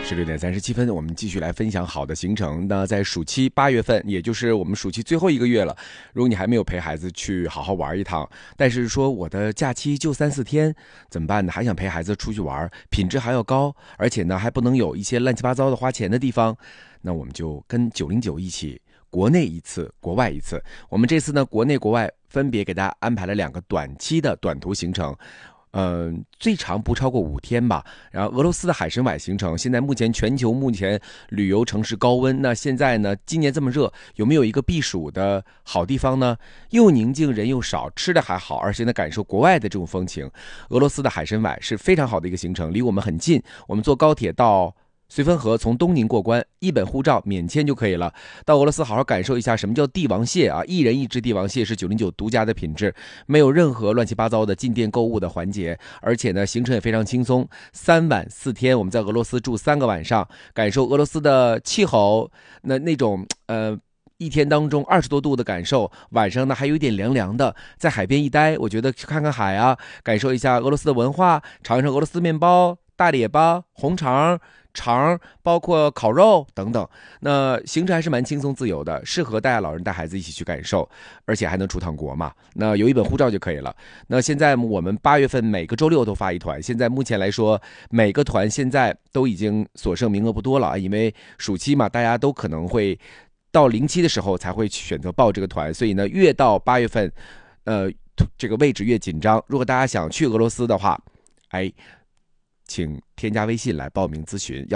16:37，我们继续来分享好的行程。那在暑期8月份，也就是我们暑期最后1个月了，如果你还没有陪孩子去好好玩一趟，但是说我的假期就3、4天，怎么办呢？还想陪孩子出去玩，品质还要高，而且呢还不能有一些乱七八糟的花钱的地方，那我们就跟909一起，国内一次，国外一次。我们这次呢，国内国外分别给大家安排了2个短期的短途行程。最长不超过5天吧。然后俄罗斯的海参崴行程，现在全球目前旅游城市高温，那现在呢，今年这么热，有没有一个避暑的好地方呢？又宁静，人又少，吃的还好，而且呢，感受国外的这种风情。俄罗斯的海参崴是非常好的一个行程，离我们很近，我们坐高铁到绥芬河，从东宁过关，1本护照免签就可以了。到俄罗斯好好感受一下什么叫帝王蟹啊！1人1只帝王蟹是909独家的品质，没有任何乱七八糟的进店购物的环节，而且呢行程也非常轻松。3晚4天，我们在俄罗斯住3个晚上，感受俄罗斯的气候，那种一天当中20多度的感受，晚上呢还有一点凉凉的，在海边一待，我觉得去看看海啊，感受一下俄罗斯的文化，尝尝俄罗斯面包、大列巴、红肠，包括烤肉等等，那行程还是蛮轻松自由的，适合带老人带孩子一起去感受，而且还能出趟国嘛。那有1本护照就可以了。那现在我们8月份每个周6都发一团，现在目前来说，每个团现在都已经所剩名额不多了，因为暑期嘛，大家都可能会到07的时候才会选择报这个团，所以呢，越到8月份，这个位置越紧张。如果大家想去俄罗斯的话，请添加微信来报名咨询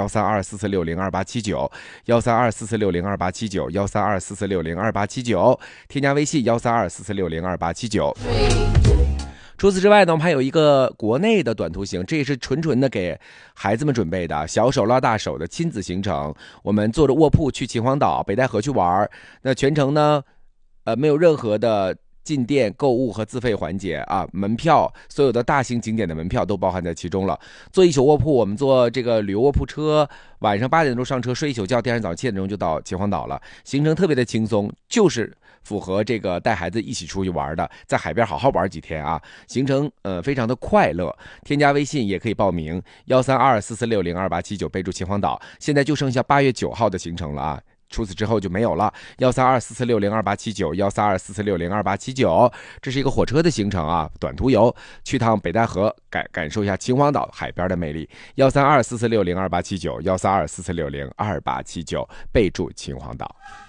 13244602879，13244602879，13244602879，添加微信13244602879。除此之外呢，我们还有一个国内的短途行，这也是纯的给孩子们准备的，小手拉大手的亲子行程。我们坐着卧铺去秦皇岛、北戴河去玩，那全程呢，没有任何的进店购物和自费环节啊，门票所有的大型景点的门票都包含在其中了。坐1宿卧铺，我们坐这个旅游卧铺车，晚上8点钟上车，睡1宿觉，第2天早上7点钟就到秦皇岛了。行程特别的轻松，就是符合这个带孩子一起出去玩的，在海边好好玩几天啊。行程非常的快乐。添加微信也可以报名13244602879，备注秦皇岛。现在就剩下8月9号的行程了啊。除此之后就没有了。13244602879，13244602879，这是一个火车的行程啊，短途游，去趟北戴河，感受一下秦皇岛海边的魅力。13244602879，13244602879，备注秦皇岛。